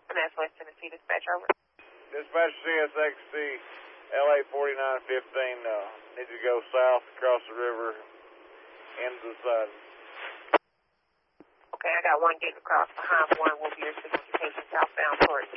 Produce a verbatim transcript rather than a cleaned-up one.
And that's West Tennessee Dispatch, over. Dispatch C S X C, L A forty-nine fifteen, uh, needs to go south across the river, into the side. Okay, I got one getting across behind one. Will be your signification southbound towards